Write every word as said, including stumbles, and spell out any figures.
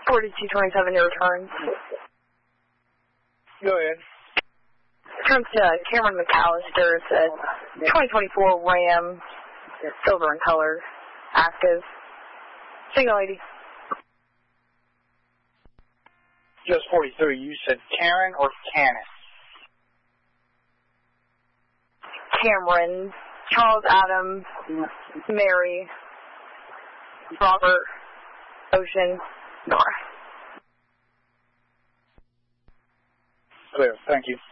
forty-two twenty-seven, your returns. Go ahead. Turns to Cameron McAllister. It's a twenty twenty-four Ram, silver in color, active. Single lady. Just forty-three. You said Karen or Canis? Cameron, Charles Adams, Mary, Robert, Ocean, Nora. Clear. Thank you.